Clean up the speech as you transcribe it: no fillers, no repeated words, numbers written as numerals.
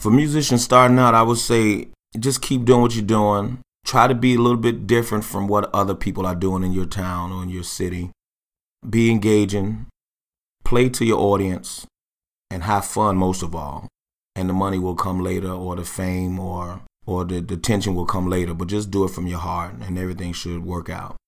For musicians starting out, I would say just keep doing what you're doing. Try to be a little bit different from what other people are doing in your town or in your city. Be engaging, play to your audience, and have fun most of all. And the money will come later, or the fame, or the attention will come later. But just do it from your heart, and everything should work out.